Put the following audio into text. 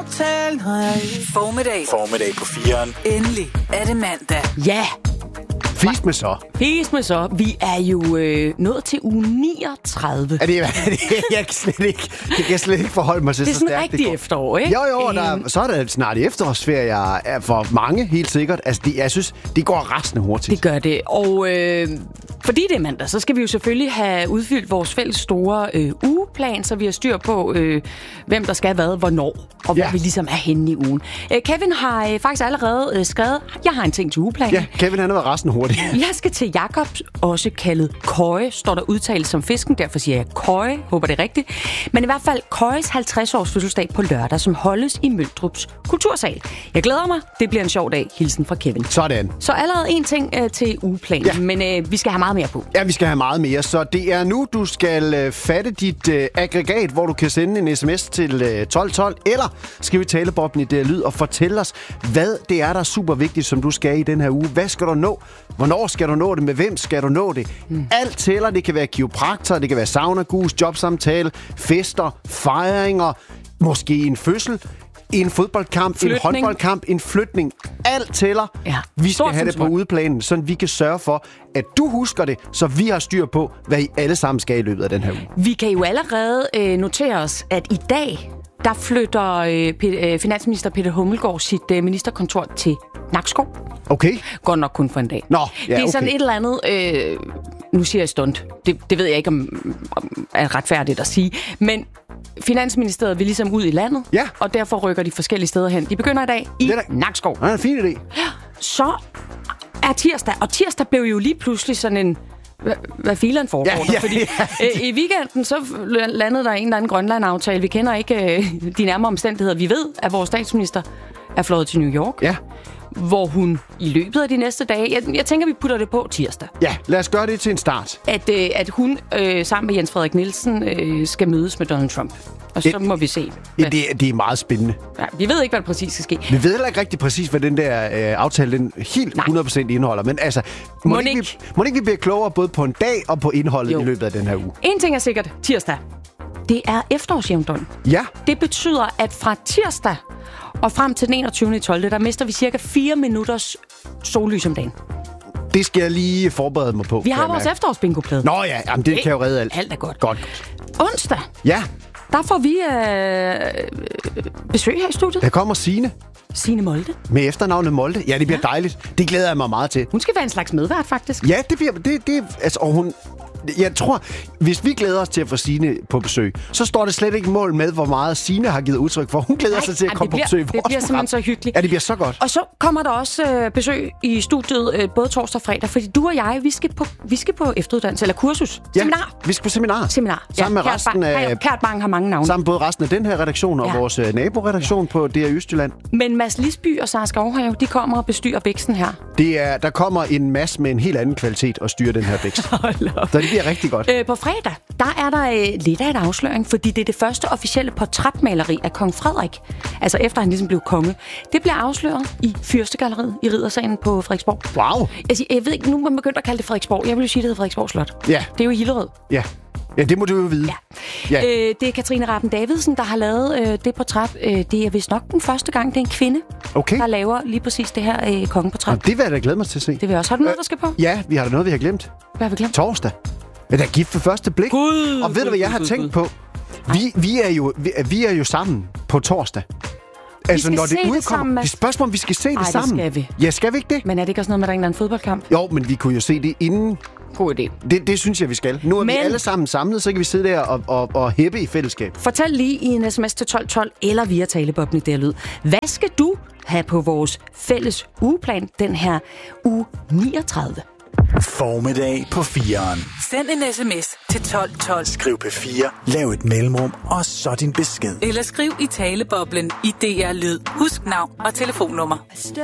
aftale. Formiddag på 4'eren. Endelig er det mandag. Ja, Fis med så. fis med så. Vi er jo nået til uge 39. Er det jeg kan slet ikke forholde mig til Det er så sådan stærkt. rigtig efterår, ikke? Jo, så er der snart efterårsferie for mange, helt sikkert. Altså, jeg synes, det går rasende hurtigt. Det gør det. Og fordi det er mandag, så skal vi jo selvfølgelig have udfyldt vores fælles store ugeplan, så vi har styr på, hvem der skal hvad, hvornår, og hvor vi ligesom er henne i ugen. Kevin har faktisk allerede skrevet, jeg har en ting til ugeplanen. Ja, Kevin han har været rasende hurtigt. Jeg skal til Jakob, også kaldet Køje, står der udtalt som fisken, derfor siger jeg Køje, håber det er rigtigt. Men i hvert fald Køjes 50-års fødselsdag på lørdag, som holdes i Møldrups Kultursal. Jeg glæder mig, det bliver en sjov dag. Hilsen fra Kevin. Sådan. Så allerede en ting til ugeplanen, men vi skal have meget mere på. Ja, vi skal have meget mere, så det er nu, du skal fatte dit aggregat, hvor du kan sende en sms til 1212, eller skrive i talebobben i det lyd og fortælle os, hvad det er, der er super vigtigt, som du skal i den her uge. Hvad skal du nå? Hvornår skal du nå det? Med hvem skal du nå det? Alt tæller. Det kan være kiropraktor, det kan være sauna-gus, jobsamtale, fester, fejringer, måske en fødsel, en fodboldkamp, en håndboldkamp, en flytning. Alt tæller. Ja. Vi skal have det på udeplanen, så vi kan sørge for, at du husker det, så vi har styr på, hvad I alle sammen skal i løbet af den her uge. Vi kan jo allerede notere os, at i dag, der flytter finansminister Peter Hummelgaard sit ministerkontor til Nakskov. Okay. Går nok kun for en dag. Nå, ja, det er sådan et eller andet, nu siger jeg stunt, det ved jeg ikke, om er retfærdigt at sige, men Finansministeriet vil ligesom ud i landet, og derfor rykker de forskellige steder hen. De begynder i dag i Nakskov. Det er en fin idé. Så er tirsdag, og tirsdag blev jo lige pludselig sådan en... Hvad filen foregår der? Fordi i weekenden så landede der en eller anden Grønland-aftale. Vi kender ikke de nærmere omstændigheder. Vi ved, at vores statsminister er fløjet til New York. Ja. Hvor hun i løbet af de næste dage... Jeg tænker, vi putter det på tirsdag. Ja, lad os gøre det til en start. At hun sammen med Jens Frederik Nielsen skal mødes med Donald Trump. Og så må vi se. Det er meget spændende. Ja, vi ved ikke, hvad det præcis skal ske. Vi ved heller ikke rigtig præcis, hvad den der aftale den helt 100% indeholder. Men altså, må ikke vi bliver klogere både på en dag og på indholdet i løbet af den her uge? En ting er sikkert. Tirsdag. Det er efterårsjævndøgn. Ja. Det betyder, at fra tirsdag og frem til den 21.12., der mister vi cirka 4 minutters sollys om dagen. Det skal jeg lige forberede mig på. Vi har vores efterårsbingoplade. Nå ja, jamen det kan jo redde alt. Alt er godt. Godt. Onsdag. Ja. Der får vi besøg her i studiet. Der kommer Signe. Signe Molde. Med efternavnet Molde. Ja, det bliver dejligt. Det glæder jeg mig meget til. Hun skal være en slags medvært, faktisk. Ja, det bliver... Altså, og hun... Jeg tror, hvis vi glæder os til at få Signe på besøg, så står det slet ikke mål med, hvor meget Signe har givet udtryk for. Hun glæder sig til at komme på besøg i vores program. Det bliver simpelthen så hyggeligt. Ja, det bliver så godt. Og så kommer der også besøg i studiet både torsdag og fredag, fordi du og jeg, vi skal på efteruddannelse, eller kursus. Ja, seminar. Vi skal på seminar. Sammen med resten af... Kært Bang har mange navne. Sammen både resten af den her redaktion og vores naboredaktion på DR Østjylland. Men Mads Lisby og Sara Skovhave, de kommer og bestyrer biksen her. Der kommer en masse med en helt anden kvalitet at styre den her biks. Så det bliver rigtig godt. På fredag, der er der lidt af et afsløring, fordi det er det første officielle portrætmaleri af kong Frederik. Altså efter han ligesom blev konge. Det bliver afsløret i Fyrstegalleriet i Riddersalen på Frederiksborg. Wow! Altså, jeg ved ikke, nu er man begyndt at kalde det Frederiksborg. Jeg vil jo sige, det hedder Frederiksborg Slot. Ja. Det er jo i Hillerød. Ja. Ja, det må du jo vide. Ja. Det er Katrine Rappen Davidsen, der har lavet det portræt. Det er vist nok den første gang, det er en kvinde, der laver lige præcis det her kongeportræt. Det vil jeg da glæde mig til at se. Det vil jeg også. Har du noget, der skal på? Ja, vi har da noget, vi har glemt. Hvad har vi glemt? Torsdag. Det er gift for første blik. Og ved du, hvad jeg har tænkt på? Vi er jo sammen på torsdag. Altså, når det udkommer. Det er spørgsmål, om vi skal se det sammen. Det skal vi. Ja, skal vi ikke det? Men er det ikke også noget med, der er en eller anden fodboldkamp? Jo, men vi kunne jo se det inden. God idé. Det synes jeg, vi skal. Nu er vi alle sammen samlet, så kan vi sidde der og hæppe i fællesskab. Fortæl lige i en sms til 1212 eller via talebobben i der lyd. Hvad skal du have på vores fælles ugeplan den her uge 39? Formiddag på 4'eren. Send en sms til 1212. Skriv P4, lav et mellemrum, og så din besked. Eller skriv i taleboblen i DR Lyd. Husk navn og telefonnummer.